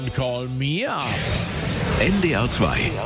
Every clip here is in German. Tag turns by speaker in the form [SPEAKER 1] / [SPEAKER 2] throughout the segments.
[SPEAKER 1] Call me up.
[SPEAKER 2] NDR 2.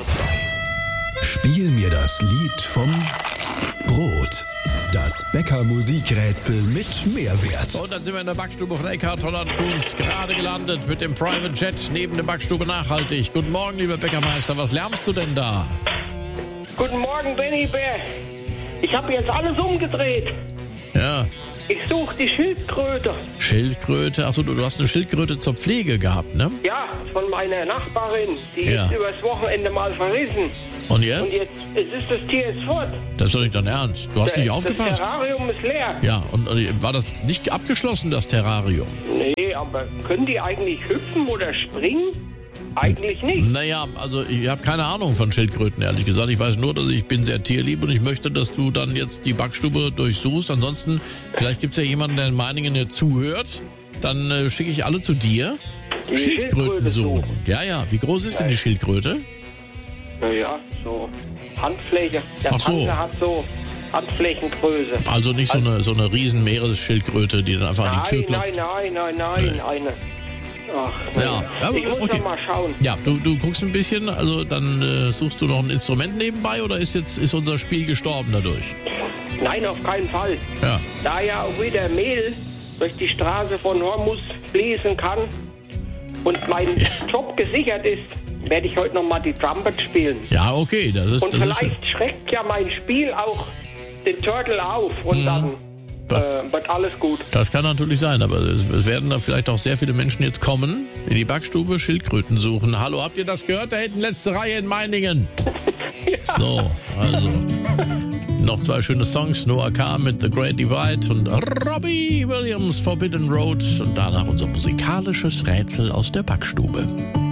[SPEAKER 2] Spiel mir das Lied vom Brot. Das Bäcker-Musikrätsel mit Mehrwert.
[SPEAKER 1] Und dann sind wir in der Backstube von Eckhard Holland-Kunz gerade gelandet mit dem Private Jet neben der Backstube Nachhaltig. Guten Morgen, lieber Bäckermeister. Was lärmst du denn da?
[SPEAKER 3] Guten Morgen, Benny Bär. Ich habe jetzt alles umgedreht.
[SPEAKER 1] Ja.
[SPEAKER 3] Ich suche die Schildkröte.
[SPEAKER 1] Schildkröte? Achso, du hast eine Schildkröte zur Pflege gehabt, ne?
[SPEAKER 3] Ja, von meiner Nachbarin. Die
[SPEAKER 1] Ja.
[SPEAKER 3] ist übers Wochenende mal verrissen.
[SPEAKER 1] Und
[SPEAKER 3] Und
[SPEAKER 1] jetzt?
[SPEAKER 3] jetzt ist das Tier jetzt fort.
[SPEAKER 1] Das ist doch nicht dein Ernst. Du hast nicht aufgepasst?
[SPEAKER 3] Das Terrarium ist leer.
[SPEAKER 1] Ja, und war das nicht abgeschlossen, das Terrarium?
[SPEAKER 3] Nee, aber können die eigentlich hüpfen oder springen? Eigentlich nicht.
[SPEAKER 1] Naja, also ich habe keine Ahnung von Schildkröten, ehrlich gesagt. Ich weiß nur, dass ich bin sehr tierlieb und ich möchte, dass du dann jetzt die Backstube durchsuchst. Ansonsten, vielleicht gibt es ja jemanden, der in Meiningen hier zuhört. Dann schicke ich alle zu dir.
[SPEAKER 3] Die
[SPEAKER 1] Schildkröten suchen.
[SPEAKER 3] suchen.
[SPEAKER 1] Ja. Wie groß ist denn die Schildkröte?
[SPEAKER 3] Naja, so Handfläche. Der
[SPEAKER 1] Ach so.
[SPEAKER 3] Panzer hat so Handflächengröße.
[SPEAKER 1] Also nicht so eine riesen Meeresschildkröte, die dann einfach an die Tür klopft.
[SPEAKER 3] Nein,
[SPEAKER 1] Nee.
[SPEAKER 3] eine. Ach,
[SPEAKER 1] Ja, aber
[SPEAKER 3] ich muss
[SPEAKER 1] okay.
[SPEAKER 3] noch mal schauen.
[SPEAKER 1] Ja, du guckst ein bisschen, also dann suchst du noch ein Instrument nebenbei oder ist unser Spiel gestorben dadurch?
[SPEAKER 3] Nein, auf keinen Fall.
[SPEAKER 1] Ja.
[SPEAKER 3] Da ja auch wieder Mehl durch die Straße von Hormus fließen kann und mein Job gesichert ist, werde ich heute noch mal die Trumpet spielen.
[SPEAKER 1] Ja, okay, das ist
[SPEAKER 3] Und
[SPEAKER 1] das ist
[SPEAKER 3] vielleicht schreckt ja mein Spiel auch den Turtle auf und dann wird alles gut.
[SPEAKER 1] Das kann natürlich sein, aber es werden da vielleicht auch sehr viele Menschen jetzt kommen, in die Backstube Schildkröten suchen. Hallo, habt ihr das gehört? Da hinten letzte Reihe in Meiningen.
[SPEAKER 3] Ja.
[SPEAKER 1] So, also noch 2 schöne Songs. Noah K. mit The Great Divide und Robbie Williams Forbidden Road und danach unser musikalisches Rätsel aus der Backstube.